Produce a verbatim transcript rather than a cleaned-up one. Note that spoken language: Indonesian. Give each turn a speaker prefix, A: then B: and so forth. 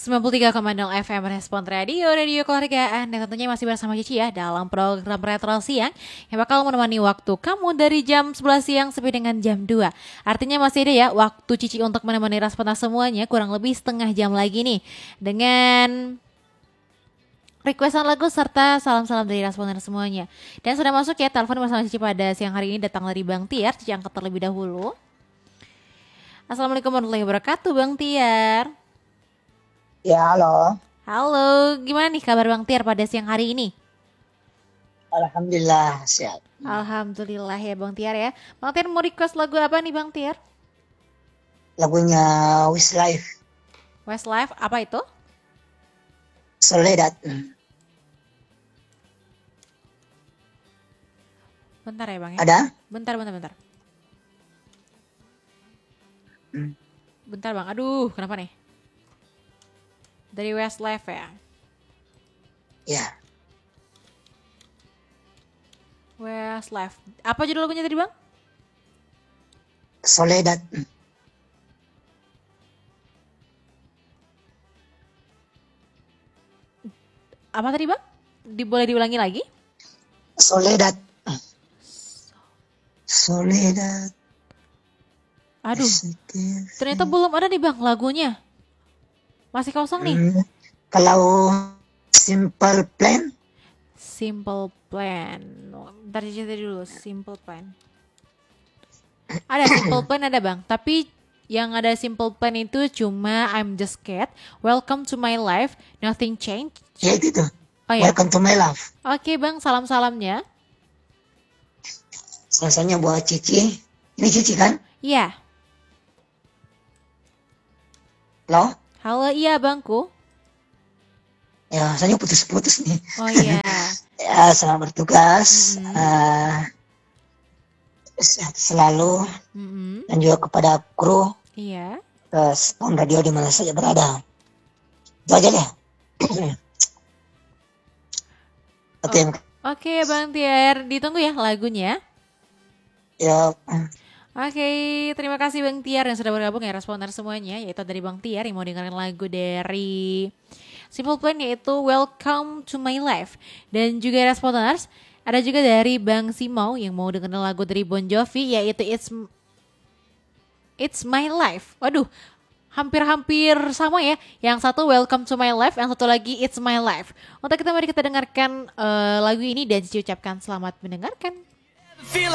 A: sembilan puluh tiga koma nol F M Respon Radio, Radio Keluargaan. Dan tentunya masih bersama Cici ya dalam program Retro Siang yang bakal menemani waktu kamu dari jam sebelas siang sampai dengan jam dua. Artinya masih ada ya waktu Cici untuk menemani Responas semuanya, kurang lebih setengah jam lagi nih, dengan requestan lagu serta salam-salam dari Responer semuanya. Dan sudah masuk ya telepon bersama Cici pada siang hari ini, datang dari Bang Tiar. Cici angkat terlebih dahulu. Assalamualaikum warahmatullahi wabarakatuh Bang Tiar.
B: Ya, halo.
A: Halo, gimana nih kabar Bang Tiar pada siang hari ini?
B: Alhamdulillah sehat.
A: Alhamdulillah ya Bang Tiar ya. Bang Tiar mau request lagu apa nih Bang Tiar?
B: Lagunya Westlife,
A: Westlife, apa itu?
B: Soledad.
A: Bentar ya Bang ya.
B: Ada?
A: Bentar, bentar, bentar.
B: Hmm.
A: Bentar Bang, aduh kenapa nih? Dari Westlife ya?
B: Ya,
A: Westlife. Apa judul lagunya tadi Bang?
B: Soledad.
A: Apa tadi Bang? Di, boleh diulangi lagi?
B: Soledad. Soledad.
A: Aduh, ternyata belum ada nih Bang lagunya. Masih kosong nih.
B: Hmm. Kalau Simple Plan,
A: Simple Plan. Ntar cerita dulu, Simple Plan. Ada Simple Plan ada Bang, tapi yang ada Simple Plan itu cuma I'm Just Cat, Welcome to My Life, Nothing Changed.
B: ya itu tuh.
A: Oh ya.
B: Welcome to my love.
A: Oke Bang, salam-salamnya.
B: Rasanya buat Cici. Ini Cici kan?
A: Iya.
B: Halo?
A: Halo, iya Bangku.
B: Ya, rasanya putus-putus nih.
A: Oh iya.
B: Ya, selamat bertugas.
A: Mm-hmm.
B: Uh, sehat selalu.
A: Mm-hmm.
B: Dan juga kepada kru.
A: Iya.
B: Respon Radio di mana saja berada. Itu aja deh. Oke.
A: Oh. Oke Bang Tiar, ditunggu ya lagunya.
B: Ya.
A: Oke, terima kasih Bang Tiar yang sudah bergabung ya Responer semuanya, yaitu dari Bang Tiar yang mau dengerin lagu dari Simple Plan yaitu Welcome to My Life. Dan juga Responers, ada juga dari Bang Simau yang mau dengerin lagu dari Bon Jovi yaitu It's It's My Life. Waduh, hampir-hampir sama ya. Yang satu Welcome to My Life, yang satu lagi It's My Life. Untuk kita mari kita dengarkan uh, lagu ini dan diucapkan selamat mendengarkan.